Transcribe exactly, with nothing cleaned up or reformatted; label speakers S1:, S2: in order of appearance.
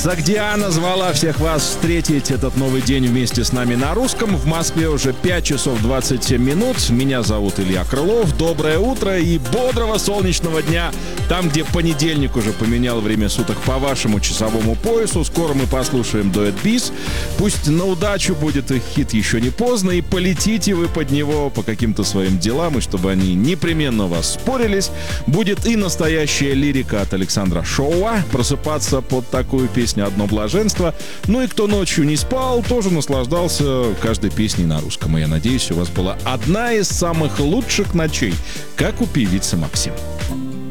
S1: Согдиана звала всех вас встретить этот новый день вместе с нами на русском. В Москве уже пять часов двадцать семь минут. Меня зовут Илья Крылов. Доброе утро и бодрого солнечного дня. Там, где понедельник уже поменял время суток по вашему часовому поясу. Скоро мы послушаем дуэт Бис. Пусть на удачу будет их хит «Еще не поздно». И полетите вы под него по каким-то своим делам. И чтобы они непременно у вас спорились, будет и настоящая лирика от Александра Шоуа. Просыпаться под такую песню «Одно блаженство». Ну и кто ночью не спал, тоже наслаждался каждой песней на русском. И я надеюсь, у вас была одна из самых лучших ночей, как у певицы Максим.